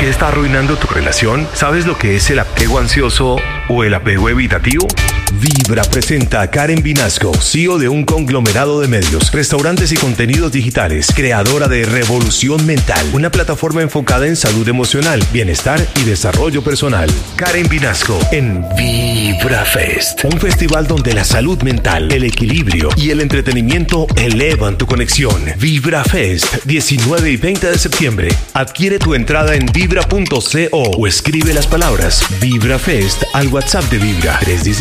¿Qué está arruinando tu relación? ¿Sabes lo que es el apego ansioso o el apego evitativo? Vibra presenta a Karen Vinasco, CEO de un conglomerado de medios, restaurantes y contenidos digitales, creadora de Revolución Mental, una plataforma enfocada en salud emocional, bienestar y desarrollo personal. Karen Vinasco en Vibra Fest, un festival donde la salud mental, el equilibrio y el entretenimiento elevan tu conexión. Vibra Fest, 19 y 20 de septiembre. Adquiere tu entrada en vibra.co o escribe las palabras Vibra Fest al WhatsApp de Vibra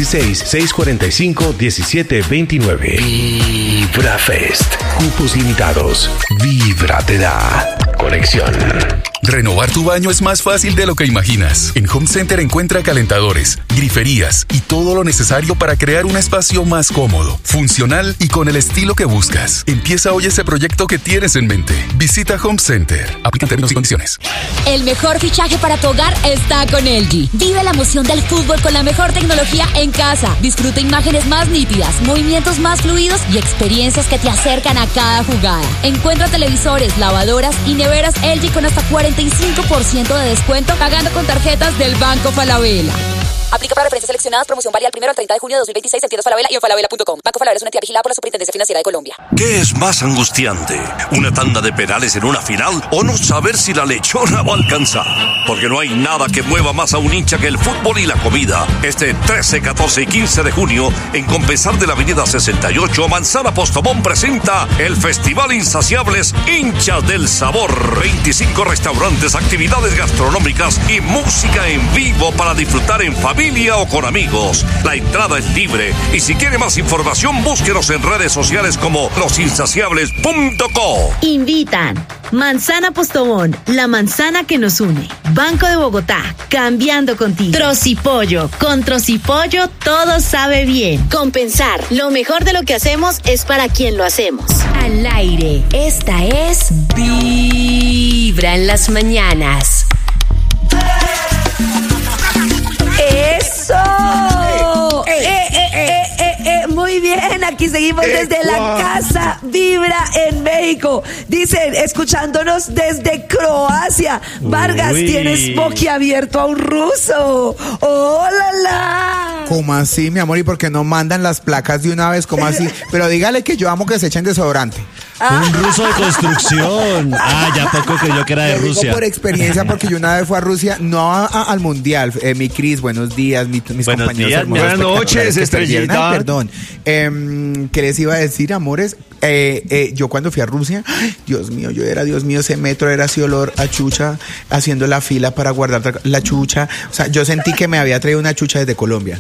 316-645-1729. Vibra Fest. Cupos limitados. Vibra te da conexión. Renovar tu baño es más fácil de lo que imaginas. En Home Center encuentra calentadores, griferías y todo lo necesario para crear un espacio más cómodo, funcional y con el estilo que buscas. Empieza hoy ese proyecto que tienes en mente. Visita Home Center. Aplican términos y condiciones. El mejor fichaje para tu hogar está con LG. Vive la emoción del fútbol con la mejor tecnología en casa. Disfruta imágenes más nítidas, movimientos más fluidos y experiencias que te acercan a cada jugada. Encuentra televisores, lavadoras y neveras LG con hasta 45% de descuento pagando con tarjetas del Banco Falabella. Aplica para referencias seleccionadas. Promoción válida del 1 al 30 de junio de 2026 en tiendas Falabella y en falabella.com. Banco Falabella es una entidad vigilada por la Superintendencia Financiera de Colombia. ¿Qué es más angustiante? ¿Una tanda de penales en una final o no saber si la lechona va a alcanzar? Porque no hay nada que mueva más a un hincha que el fútbol y la comida. Este 13, 14 y 15 de junio, en Compensar de la Avenida 68, Manzana Postobón presenta el Festival Insaciables Hinchas del Sabor. 25 restaurantes, actividades gastronómicas y música en vivo para disfrutar en familia o con amigos. La entrada es libre y si quiere más información, búsquenos en redes sociales como losinsaciables.co. Invitan Manzana Postobón, la manzana que nos une. Banco de Bogotá, cambiando contigo. Trocipollo, con Trocipollo todo sabe bien. Compensar, lo mejor de lo que hacemos es para quien lo hacemos. Al aire, esta es Vibra en las mañanas. ¡Eso! Muy bien, aquí seguimos desde la casa Vibra en México. Dicen, escuchándonos desde Croacia. Vargas, tienes boquiabierto a un ruso. ¡Hola! ¿Cómo así, mi amor? ¿Y por qué no mandan las placas de una vez? ¿Cómo así? Pero dígale que yo amo que se echen desodorante. Un ruso de construcción. Ya poco creyó que era de Rusia. Digo por experiencia, porque yo una vez fui a Rusia, no al mundial. Mi Cris, buenos días, mis buenos compañeros días, hermosos. buenas noches, estrellita. Perdón. ¿Qué les iba a decir, amores? Yo cuando fui a Rusia, Dios mío, ese metro era así olor a chucha, haciendo la fila para guardar la chucha. O sea, yo sentí que me había traído una chucha desde Colombia.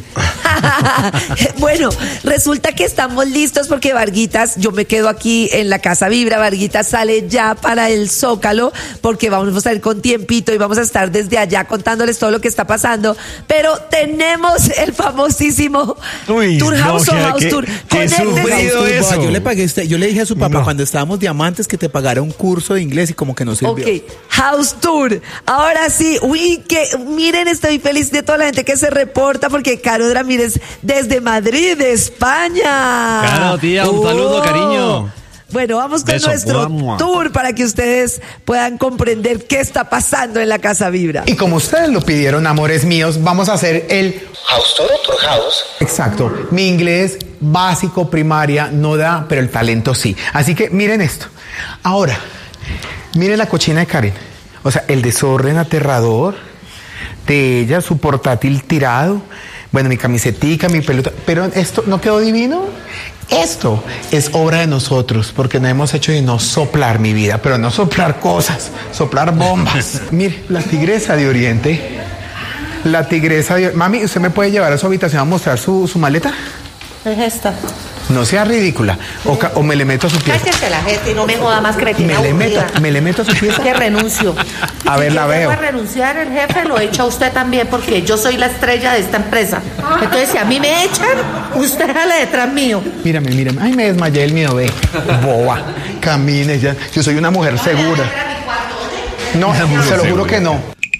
Bueno, resulta que estamos listos porque Varguitas, yo me quedo aquí en la casa Vibra. Varguitas sale ya para el Zócalo porque vamos a ir con tiempito y vamos a estar desde allá contándoles todo lo que está pasando. Pero tenemos el famosísimo Tour House o House Tour. ¿Qué sufrido eso? Yo le dije a su papá cuando estábamos diamantes que te pagara un curso de inglés y como que no sirvió. Ok, House Tour. Ahora sí, miren, estoy feliz de toda la gente que se reporta porque Caro Ramírez desde Madrid, España. Caro, tía, un saludo, cariño. Bueno, vamos con nuestro tour para que ustedes puedan comprender qué está pasando en la Casa Vibra. Y como ustedes lo pidieron, amores míos, vamos a hacer el House Tour o Tour House. Exacto. Mi inglés básico, primaria, no da, pero el talento sí. Así que miren esto. Ahora, miren la cochina de Karen. O sea, el desorden aterrador de ella, su portátil tirado. Bueno, mi camisetica, mi pelota. Pero esto no quedó divino. Esto es obra de nosotros, porque no hemos hecho sino soplar mi vida, pero no soplar cosas, soplar bombas. Mire, la tigresa de Oriente. La tigresa de... Mami, ¿usted me puede llevar a su habitación a mostrar su maleta? Es esta. No sea ridícula. O me le meto a su pieza. Cállese la gente y no me joda más cretina. Me le meto a su pieza. Que renuncio. A ver, la veo. Si yo a renunciar, el jefe lo echa a usted también, porque yo soy la estrella de esta empresa. Entonces, si a mí me echan, usted jale detrás mío. Mírame. Ay, me desmayé el miedo, ve. Boba. Camine ya. Yo soy una mujer segura. No, se lo juro que no.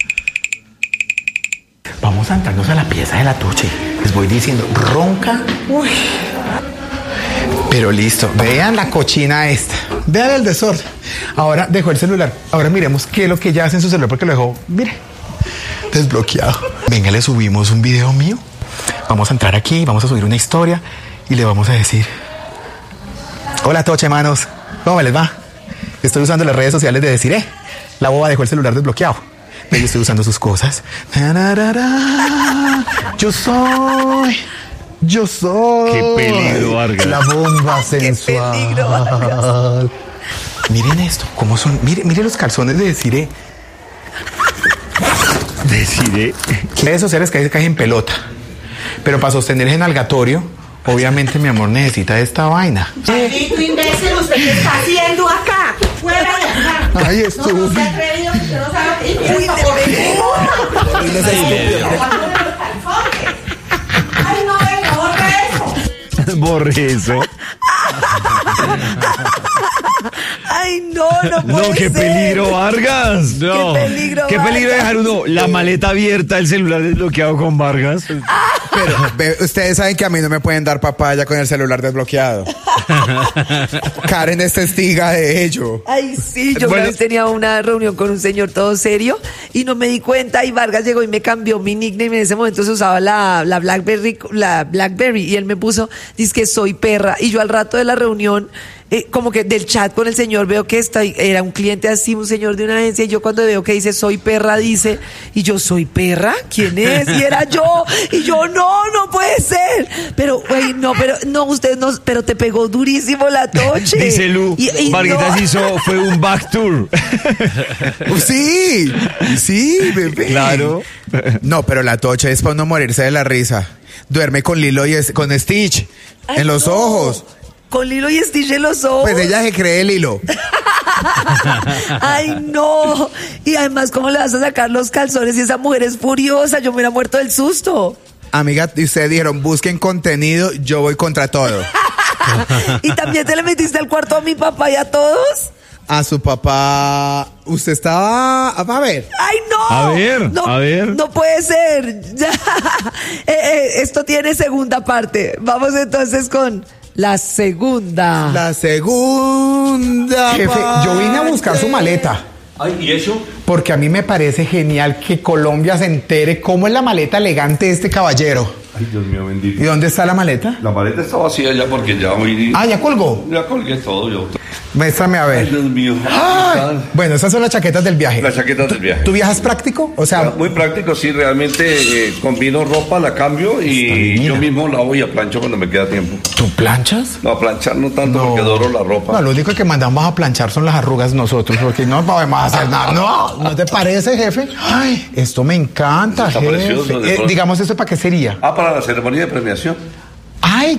Vamos a entrarnos a la pieza de la Tuche. Les voy diciendo, ronca. Uy. Pero listo, vean la cochina esta. Vean el desorden. Ahora dejó el celular. Ahora miremos qué es lo que ella hace en su celular porque lo dejó, mire, desbloqueado. Venga, le subimos un video mío. Vamos a entrar aquí, vamos a subir una historia y le vamos a decir: hola, Toche, manos. ¿Cómo me les va? Estoy usando las redes sociales de Desiree. La boba dejó el celular desbloqueado. Pero yo estoy usando sus cosas. Yo soy. Qué peligro, Vargas. La bomba sensual. Qué peligro, Vargas. Miren esto, cómo son. Miren los calzones de Desiree. Desiree. Redes sociales que caen en pelota. Pero para sostener el nalgatorio, obviamente mi amor necesita esta vaina. Maldito imbécil, ¿usted qué está haciendo acá? ¡Fuera de acá! Ay, estúpido. No, usted atrevido, usted no sabe lo que ¡ay, no, venga, borre eso! Borre eso. Ay, no puede No, qué ser. peligro, Vargas. No. Qué peligro, Qué peligro Vargas. dejar uno la maleta abierta, el celular desbloqueado con Vargas. Pero ustedes saben que a mí no me pueden dar papaya con el celular desbloqueado. Karen es testiga de ello. Ay, sí, yo una vez tenía una reunión con un señor todo serio y no me di cuenta y Vargas llegó y me cambió mi nickname. En ese momento se usaba la Blackberry y él me puso, dice que soy perra, y yo al rato de la reunión como que del chat con el señor veo que era un cliente así, un señor de una agencia, y yo cuando veo que dice soy perra, dice, y yo soy perra, ¿quién es? Y era yo, y yo no puede ser, pero güey, no, usted no, pero te pegó durísimo la Toche. Dice Lu, Varguitas fue un back tour. Sí, bebé. Claro. No, pero la Toche es para no morirse de la risa. Duerme con Lilo y con Stitch en los ojos. Con Lilo y Stitch en los ojos. Pues ella se cree Lilo. Ay, no. Y además, ¿cómo le vas a sacar los calzones si esa mujer es furiosa? Yo me hubiera muerto del susto. Amiga, y ustedes dijeron, busquen contenido, yo voy contra todo. ¿Y también te le metiste al cuarto a mi papá y a todos? A su papá, usted estaba... A ver. ¡Ay, no! A ver. No puede ser. Ya. Esto tiene segunda parte. Vamos entonces con... La segunda. Jefe, yo vine a buscar su maleta. Ay, ¿y eso? Porque a mí me parece genial que Colombia se entere cómo es la maleta elegante de este caballero. Ay, Dios mío, bendito. ¿Y dónde está la maleta? La maleta está vacía ya porque ya hoy... Ah, ¿ya colgó? Ya colgué todo yo. Muéstrame a ver. Ay, Dios mío. Ay. Bueno, esas son las chaquetas del viaje. Las chaquetas del viaje. ¿Tú viajas práctico? O sea, muy práctico, sí, realmente combino ropa, la cambio y yo mismo lavo y aplancho cuando me queda tiempo. ¿tú planchas? No, planchar no tanto porque adoro la ropa. No, lo único que mandamos a planchar son las arrugas nosotros, porque no podemos hacer nada. ¿No te parece, jefe? Ay, esto me encanta, Está jefe. precioso, Digamos, ¿esto para qué sería? Para la ceremonia de premiación. ¡Ay,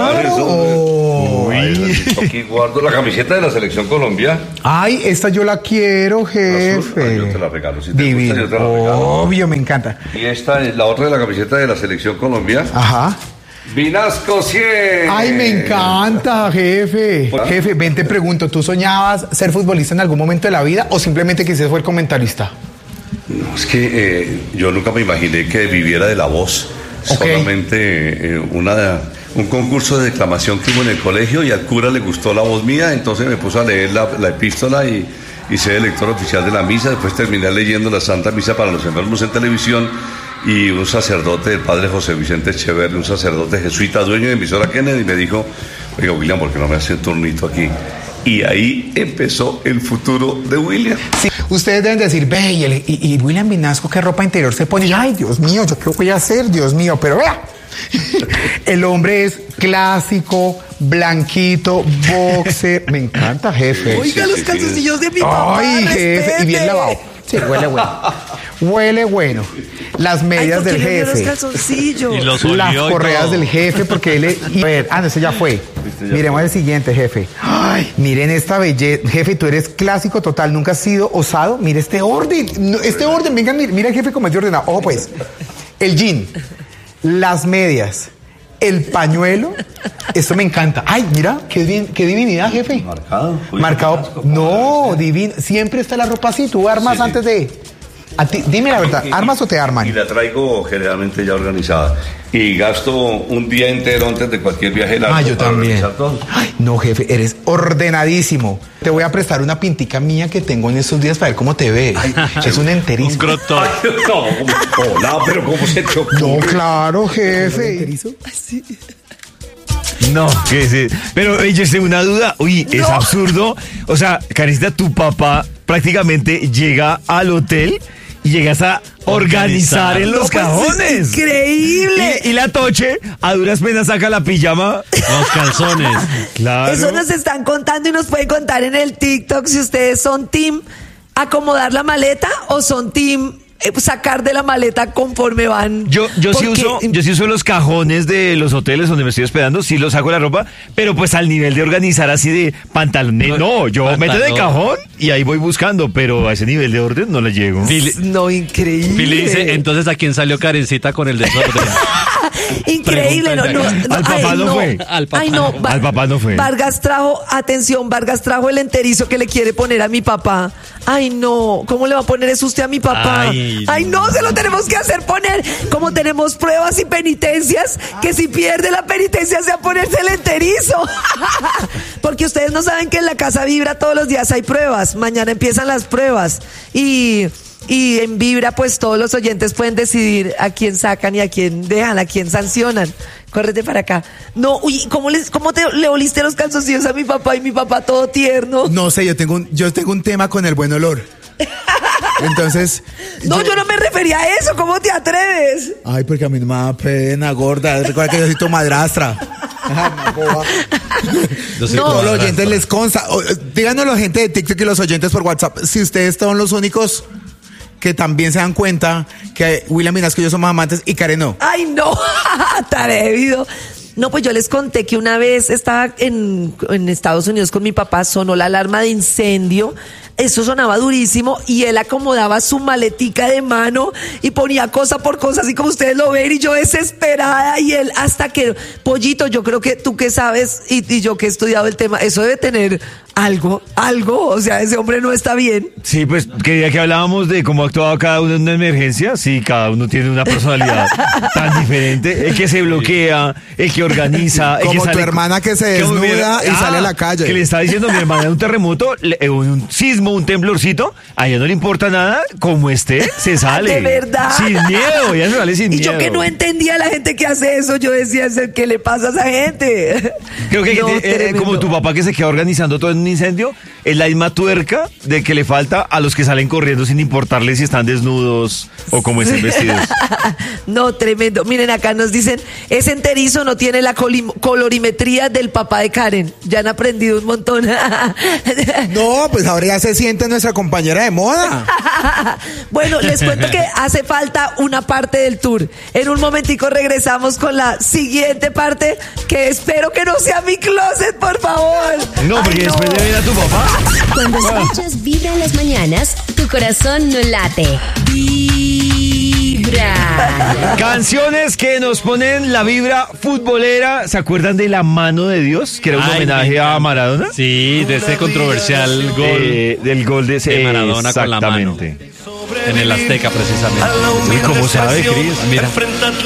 claro! Aquí guardo la camiseta de la Selección Colombia. Ay, esta yo la quiero, jefe. Ay, yo te la regalo. Si te Divino. gusta, yo te la regalo. Obvio, me encanta. Y esta es la otra de la camiseta de la Selección Colombia. Ajá. Vinasco 100. Ay, me encanta, jefe. ¿Ah? Jefe, ven, te pregunto, ¿tú soñabas ser futbolista en algún momento de la vida o simplemente quisiste ser comentarista? No, es que yo nunca me imaginé que viviera de la voz. Okay. Solamente un concurso de declamación que hubo en el colegio y al cura le gustó la voz mía, entonces me puso a leer la epístola y ser lector oficial de la misa. Después terminé leyendo la Santa Misa para los enfermos en televisión y un sacerdote, el padre José Vicente Echeverri, un sacerdote jesuita, dueño de emisora Kennedy, me dijo, oiga, William, ¿por qué no me hace un turnito aquí? Y ahí empezó el futuro de William. Sí, ustedes deben decir, ve, y William Vinasco, ¿qué ropa interior se pone? Y, ay, Dios mío, ¿yo qué voy a hacer? Dios mío, pero vea. El hombre es clásico, blanquito, boxer. Me encanta, jefe. Oiga, los calzoncillos de mi papá. Ay, jefe, respete. y bien lavado. Sí, huele bueno. Huele bueno. Las medias del jefe. Los calzoncillos. Y los Las olió y correas todo. del jefe, porque él... A ver, no, ese ya fue. Miremos el siguiente, jefe. Ay, miren esta belleza. Jefe, tú eres clásico total, nunca has sido osado. Mira este orden. No, este orden, vengan, mira el jefe como es de ordenado. Oh, pues. El jean, las medias, el pañuelo. Esto me encanta. Ay, mira, qué divinidad, jefe. Marcado. Marcado. No, divino. Siempre está la ropa así. Tú armas antes de... A ti, dime la verdad, ¿armas o te arman? Y la traigo generalmente ya organizada. Y gasto un día entero antes de cualquier viaje largo. Yo para también. organizar todo. Ay, no, jefe, eres ordenadísimo. Te voy a prestar una pintica mía que tengo en estos días para ver cómo te ves. Es un enterizo. Un crotón. No, pero ¿cómo se te ocurre? No, claro, jefe. Así. No, que sí. Pero yo tengo una duda. Uy, es absurdo. O sea, Karencita, tu papá prácticamente llega al hotel y llegas a organizar en los cajones. ¡Increíble! Y la Toche a duras penas saca la pijama, los calzones. Claro. Eso nos están contando y nos pueden contar en el TikTok si ustedes son team acomodar la maleta o son team sacar de la maleta conforme van. Yo sí uso los cajones de los hoteles donde me estoy hospedando, sí los saco la ropa, pero pues al nivel de organizar así de pantalones, no, yo meto de cajón y ahí voy buscando, pero a ese nivel de orden no le llego. No, increíble. Pili dice, entonces ¿a quién salió Karencita con el desorden? Increíble, Al papá no fue. Al papá no fue. Vargas trajo el enterizo que le quiere poner a mi papá. Ay, no, ¿cómo le va a poner eso usted a mi papá? Ay, no, se lo tenemos que hacer poner. Como tenemos pruebas y penitencias, que si pierde la penitencia sea ponerse el enterizo. Porque ustedes no saben que en la Casa Vibra todos los días hay pruebas. Mañana empiezan las pruebas. Y en Vibra, pues todos los oyentes pueden decidir a quién sacan y a quién dejan, a quién sancionan. Córrete para acá. No, uy, ¿cómo le oliste los calzoncillos a mi papá y mi papá todo tierno? No sé, yo tengo un tema con el buen olor. Entonces. No, yo no me refería a eso. ¿Cómo te atreves? Ay, porque a mí no me da pena, gorda. Recuerda que yo soy tu madrastra. Todos los oyentes les consta. Díganos la gente de TikTok y los oyentes por WhatsApp si ustedes son los únicos que también se dan cuenta que William Vinasco y yo somos amantes y Karen no. Ay, no, atrevido. No, pues yo les conté que una vez estaba en Estados Unidos con mi papá, sonó la alarma de incendio, eso sonaba durísimo y él acomodaba su maletica de mano y ponía cosa por cosa, así como ustedes lo ven, y yo desesperada, y él hasta que, Pollito, yo creo que tú que sabes y yo que he estudiado el tema, eso debe tener algo, o sea, ese hombre no está bien. Sí, pues que ya que hablábamos de cómo actuaba cada uno en una emergencia, sí, cada uno tiene una personalidad tan diferente, el que se bloquea, el que organiza, como el que sale, tu hermana que se desnuda y sale a la calle. Que le está diciendo a mi hermana un terremoto, un sismo, un temblorcito, a ella no le importa nada, como esté, se sale. De verdad. Sin miedo, ella se sale sin miedo. Y yo que no entendía a la gente que hace eso, yo decía, ¿qué le pasa a esa gente? Creo que como tu papá que se queda organizando todo en un incendio, es la misma tuerca de que le falta a los que salen corriendo sin importarles si están desnudos o cómo estén vestidos. No, tremendo. Miren, acá nos dicen, ese enterizo no tiene la colorimetría del papá de Karen. Ya han aprendido un montón. No, pues ahora ya se siente nuestra compañera de moda. Bueno, les cuento que hace falta una parte del tour. En un momentico regresamos con la siguiente parte, que espero que no sea mi closet, por favor. No, porque después de ver a tu papá. Cuando escuchas Vibra en las mañanas, tu corazón no late. Vibra. Canciones que nos ponen la vibra futbolera. ¿Se acuerdan de La Mano de Dios? Que era un homenaje a Maradona. Sí, de ese controversial gol. Del gol de Maradona con la mano. En el Azteca, precisamente. ¿Cómo sabe, Cris? Mira.